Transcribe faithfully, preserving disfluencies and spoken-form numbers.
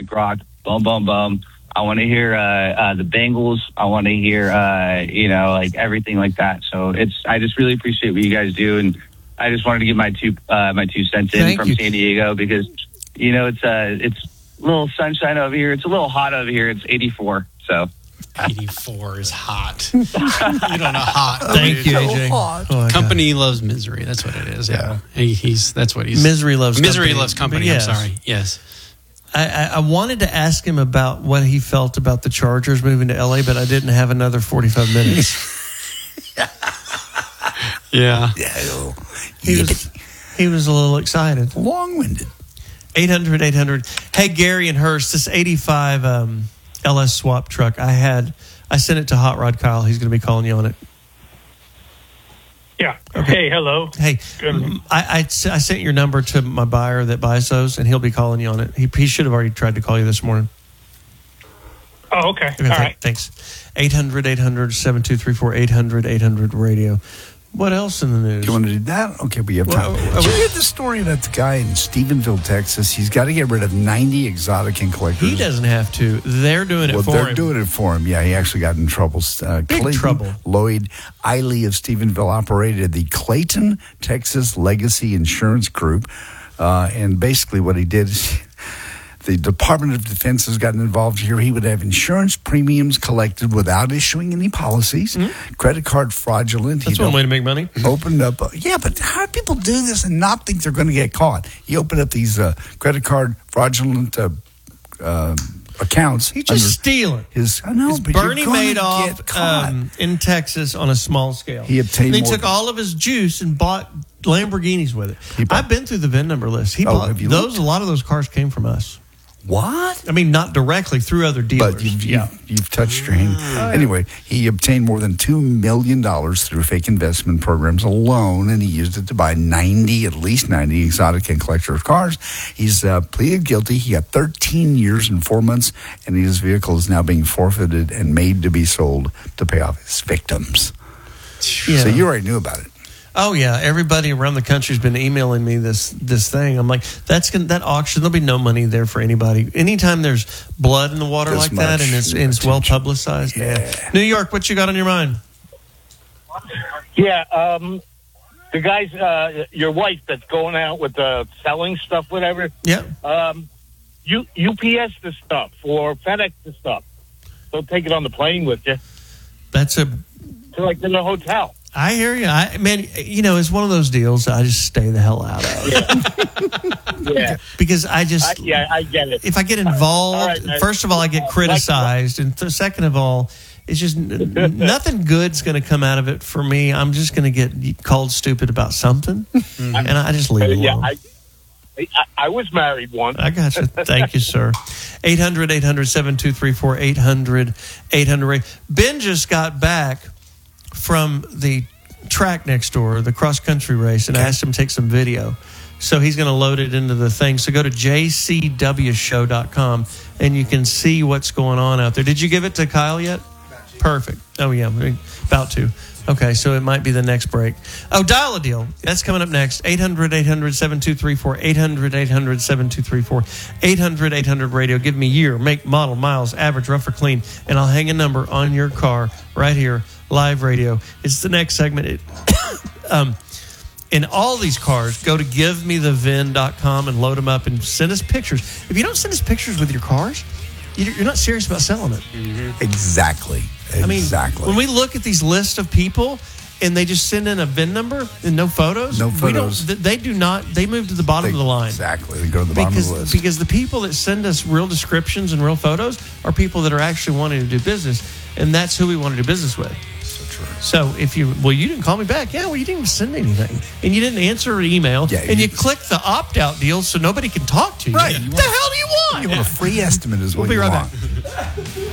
classic rock. Boom, boom, boom. I want to hear uh, uh, the Bengals. I want to hear, uh, you know, like everything like that. So it's. I just really appreciate what you guys do, and I just wanted to get my two uh, my two cents in Thank from you. San Diego because, you know, it's uh, it's a little sunshine over here. It's a little hot over here. It's eighty-four. So. eighty-four is hot. You don't know hot. Thank dude. you, A J. Oh, my Company loves misery. That's what it is. Yeah, He, he's that's what he's. Misery loves misery company. loves company. But yes. I'm sorry. Yes. I, I, I wanted to ask him about what he felt about the Chargers moving to L A, but I didn't have another forty-five minutes. Yeah. He was he was a little excited. Long-winded. eight hundred eight hundred Hey, Gary and Hurst, this eighty-five um, L S swap truck, I had, I sent it to Hot Rod Kyle. He's going to be calling you on it. Yeah. Okay. Hey, hello. Hey, Good. I, I, I sent your number to my buyer that buys those, and he'll be calling you on it. He, he should have already tried to call you this morning. Oh, okay. Okay, All th- right. Thanks. eight hundred eight hundred seven two three four eight hundred eight hundred radio What else in the news? Do you want to do that? Okay, we have time. Well, Did you hear the story about the guy in Stephenville, Texas? He's got to get rid of ninety exotic and collectors. He doesn't have to. They're doing it well, for they're him. doing it for him. Yeah, he actually got in trouble. Uh, Big Clayton trouble. Lloyd Eiley of Stephenville operated the Clayton, Texas Legacy Insurance Group. Uh, and basically what he did is the Department of Defense has gotten involved here. He would have insurance premiums collected without issuing any policies, mm-hmm. credit card fraudulent. That's He'd one way to make money. Opened up, uh, yeah, but how do people do this and not think they're going to get caught? He opened up these uh, credit card fraudulent uh, uh, accounts. He's just stealing. His, I know, It's but Bernie you're gonna Madoff get caught. um, in Texas on a small scale. He obtained And he more took than- all of his juice and bought Lamborghinis with it. bought- I've been through the V I N number list. He Oh, bought have you those. looked? A lot of those cars came from us. What? I mean, not directly through other dealers. But you've, yeah. you've, you've touched your hand. Anyway, he obtained more than two million dollars through fake investment programs alone, and he used it to buy ninety, at least ninety, exotic and collector of cars. He's uh, pleaded guilty. He got thirteen years and four months, and his vehicle is now being forfeited and made to be sold to pay off his victims. Yeah. So you already knew about it. Oh yeah, everybody around the country's been emailing me this this thing. I'm like, that's gonna, that auction. There'll be no money there for anybody. Anytime there's blood in the water This like that, much and it's, and it's well publicized. Yeah. Yeah. New York, what you got on your mind? Yeah, um, the guys, uh, your wife that's going out with the selling stuff, whatever. Yeah. Um, U, U P S the stuff or FedEx the stuff. Don't take it on the plane with you. That's a. To like in the hotel. I hear you. I man, you know, it's one of those deals I just stay the hell out of. Yeah. Because I just, I, yeah, I get it. if I get involved, All right, man. first of all, I get criticized, and th- second of all, it's just n- n- nothing good's going to come out of it for me. I'm just going to get called stupid about something, and I just leave it Yeah, alone. I, I, I was married once. I got you. Thank you, sir. eight hundred eight hundred seven two three four eight hundred eight hundred Ben just got back from the track next door, the cross country race, and I asked him to take some video. So he's going to load it into the thing. So go to j c w show dot com and you can see what's going on out there. Did you give it to Kyle yet? Perfect. Oh, yeah. About to. Okay, so it might be the next break. Oh, Dial a Deal. That's coming up next. eight hundred eight hundred seven two three four eight hundred eight hundred seven two three four eight hundred eight hundred radio. Give me year, make, model, miles, average, rough or clean, and I'll hang a number on your car right here, live radio. It's the next segment. It, um, in all these cars, go to give me the V I N dot com and load them up and send us pictures. If you don't send us pictures with your cars, you're not serious about selling it. Mm-hmm. Exactly. I mean, exactly. when we look at these lists of people and they just send in a V I N number and no photos, No we photos. don't, they do not, they move to the bottom They- of the line. Exactly. They go to the bottom Because, of the list. because the people that send us real descriptions and real photos are people that are actually wanting to do business, and that's who we want to do business with. so true. So if you, well, you didn't call me back. Yeah, well, you didn't even send anything. And you didn't answer an email. Yeah, and you, you- click the opt-out deal so nobody can talk to you. Right. What You the want- hell do you want? You want a free estimate is what We'll be you right want. back.